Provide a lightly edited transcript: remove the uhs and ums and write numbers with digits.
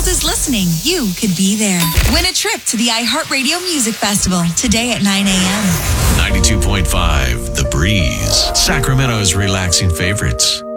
world is listening, you could be there. Win a trip to the iHeartRadio Music Festival today at 9 a.m. 92.5 The Breeze, Sacramento's relaxing favorites.